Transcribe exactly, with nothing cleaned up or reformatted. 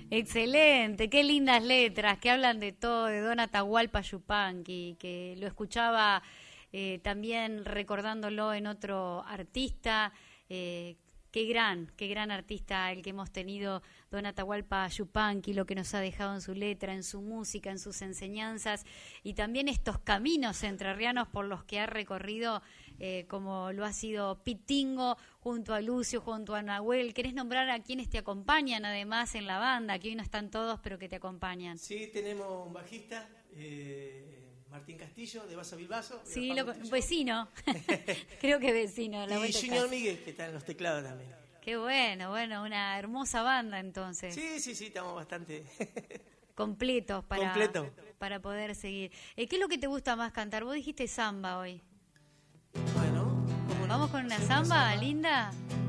Excelente, qué lindas letras que hablan de todo, de Don Atahualpa Yupanqui, que lo escuchaba eh, también recordándolo en otro artista. Eh, qué gran, qué gran artista el que hemos tenido, Don Atahualpa Yupanqui, lo que nos ha dejado en su letra, en su música, en sus enseñanzas y también estos caminos entrerrianos por los que ha recorrido, eh, como lo ha sido Pitingo, junto a Lucio, junto a Nahuel. ¿Querés nombrar a quienes te acompañan además en la banda, que hoy no están todos, pero que te acompañan? Sí, tenemos un bajista, eh, Martín Castillo, de Vaso Bilbaso. Sí, lo, vecino, creo que vecino. La y Junior Miguel, que está en los teclados también. Qué bueno, bueno, una hermosa banda entonces. Sí, sí, sí, estamos bastante... completos para, Completo. para poder seguir. Eh, ¿Qué es lo que te gusta más cantar? Vos dijiste samba hoy. Bueno, ¿cómo no? ¿Vamos con una Hacemos samba, samba. linda?